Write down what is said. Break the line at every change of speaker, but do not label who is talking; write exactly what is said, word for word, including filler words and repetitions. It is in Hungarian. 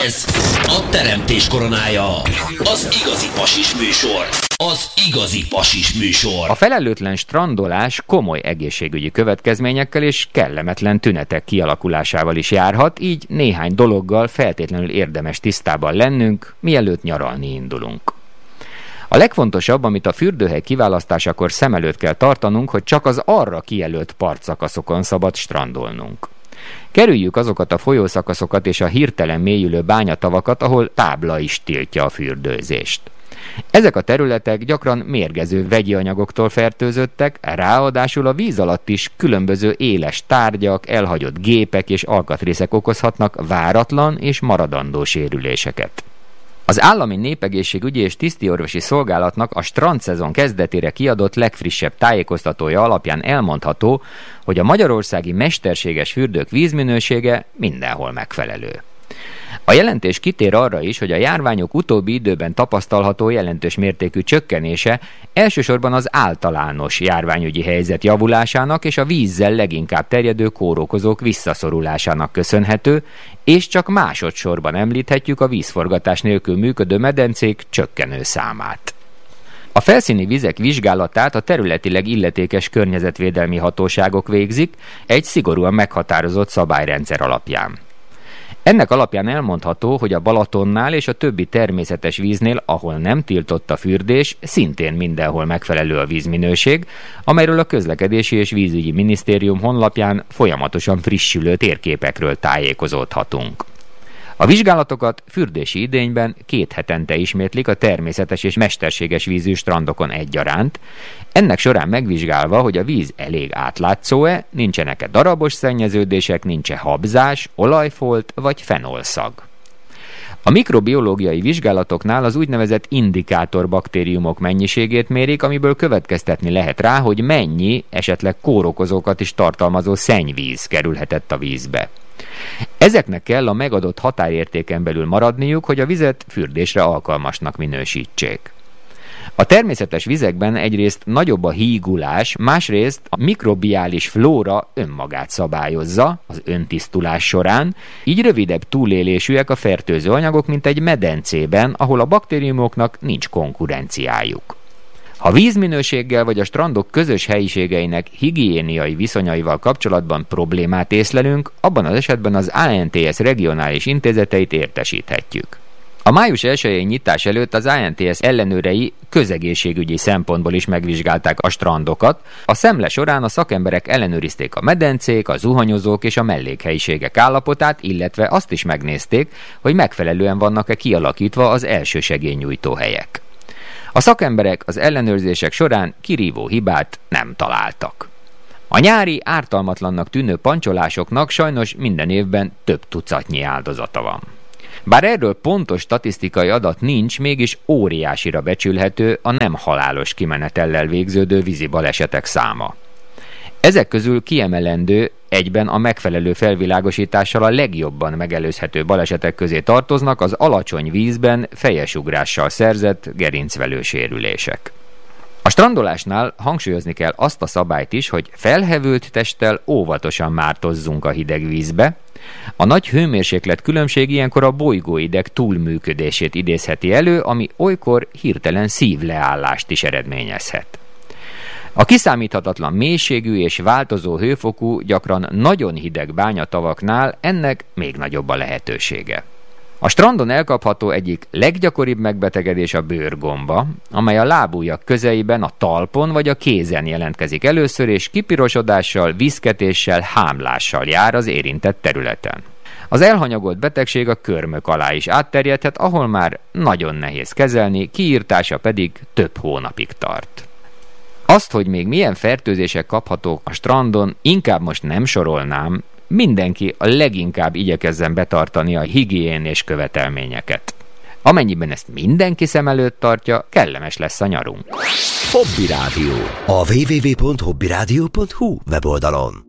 Ez a teremtés koronája. Az igazi pasis műsor. Az igazi pasis műsor.
A felelőtlen strandolás komoly egészségügyi következményekkel és kellemetlen tünetek kialakulásával is járhat, így néhány dologgal feltétlenül érdemes tisztában lennünk, mielőtt nyaralni indulunk. A legfontosabb, amit a fürdőhely kiválasztásakor szem előtt kell tartanunk, hogy csak az arra kijelölt partszakaszokon szabad strandolnunk. Kerüljük azokat a folyószakaszokat és a hirtelen mélyülő bányatavakat, ahol tábla is tiltja a fürdőzést. Ezek a területek gyakran mérgező vegyi anyagoktól fertőzöttek, ráadásul a víz alatt is különböző éles tárgyak, elhagyott gépek és alkatrészek okozhatnak váratlan és maradandó sérüléseket. Az Állami Népegészségügyi és Tisztiorvosi Szolgálatnak a strandszezon kezdetére kiadott legfrissebb tájékoztatója alapján elmondható, hogy a magyarországi mesterséges fürdők vízminősége mindenhol megfelelő. A jelentés kitér arra is, hogy a járványok utóbbi időben tapasztalható jelentős mértékű csökkenése elsősorban az általános járványügyi helyzet javulásának és a vízzel leginkább terjedő kórokozók visszaszorulásának köszönhető, és csak másodszorban említhetjük a vízforgatás nélkül működő medencék csökkenő számát. A felszíni vizek vizsgálatát a területileg illetékes környezetvédelmi hatóságok végzik egy szigorúan meghatározott szabályrendszer alapján. Ennek alapján elmondható, hogy a Balatonnál és a többi természetes víznél, ahol nem tiltott a fürdés, szintén mindenhol megfelelő a vízminőség, amelyről a Közlekedési és Vízügyi Minisztérium honlapján folyamatosan frissülő térképekről tájékozódhatunk. A vizsgálatokat fürdési idényben két hetente ismétlik a természetes és mesterséges vízű strandokon egyaránt, ennek során megvizsgálva, hogy a víz elég átlátszó-e, nincsenek-e darabos szennyeződések, nincs-e habzás, olajfolt vagy fenolszag. A mikrobiológiai vizsgálatoknál az úgynevezett indikátor baktériumok mennyiségét mérik, amiből következtetni lehet rá, hogy mennyi, esetleg kórokozókat is tartalmazó szennyvíz kerülhetett a vízbe. Ezeknek kell a megadott határértéken belül maradniuk, hogy a vizet fürdésre alkalmasnak minősítsék. A természetes vizekben egyrészt nagyobb a hígulás, másrészt a mikrobiális flóra önmagát szabályozza az öntisztulás során, így rövidebb túlélésűek a fertőző anyagok, mint egy medencében, ahol a baktériumoknak nincs konkurenciájuk. Ha vízminőséggel vagy a strandok közös helyiségeinek higiéniai viszonyaival kapcsolatban problémát észlelünk, abban az esetben az á en té es regionális intézeteit értesíthetjük. A május elsejei nyitás előtt az á en té es ellenőrei közegészségügyi szempontból is megvizsgálták a strandokat. A szemle során a szakemberek ellenőrizték a medencék, a zuhanyozók és a mellékhelyiségek állapotát, illetve azt is megnézték, hogy megfelelően vannak-e kialakítva az elsősegélynyújtó helyek. A szakemberek az ellenőrzések során kirívó hibát nem találtak. A nyári, ártalmatlannak tűnő pancsolásoknak sajnos minden évben több tucatnyi áldozata van. Bár erről pontos statisztikai adat nincs, mégis óriásira becsülhető a nem halálos kimenetellel végződő vízi balesetek száma. Ezek közül kiemelendő, egyben a megfelelő felvilágosítással a legjobban megelőzhető balesetek közé tartoznak az alacsony vízben fejesugrással szerzett gerincvelő sérülések. A strandolásnál hangsúlyozni kell azt a szabályt is, hogy felhevült testtel óvatosan mártozzunk a hideg vízbe. A nagy hőmérséklet különbség ilyenkor a bolygóideg túlműködését idézheti elő, ami olykor hirtelen szívleállást is eredményezhet. A kiszámíthatatlan mélységű és változó hőfokú, gyakran nagyon hideg bányatavaknál ennek még nagyobb a lehetősége. A strandon elkapható egyik leggyakoribb megbetegedés a bőrgomba, amely a lábujjak közeiben, a talpon vagy a kézen jelentkezik először, és kipirosodással, viszketéssel, hámlással jár az érintett területen. Az elhanyagolt betegség a körmök alá is átterjedhet, ahol már nagyon nehéz kezelni, kiirtása pedig több hónapig tart. Azt, hogy még milyen fertőzések kaphatók a strandon, inkább most nem sorolnám, mindenki a leginkább igyekezzen betartani a higiénés követelményeket. Amennyiben ezt mindenki szem előtt tartja, kellemes lesz a nyarunk.
Hobby Rádió. A double-u double-u double-u pont hobby rádió pont hu weboldalon.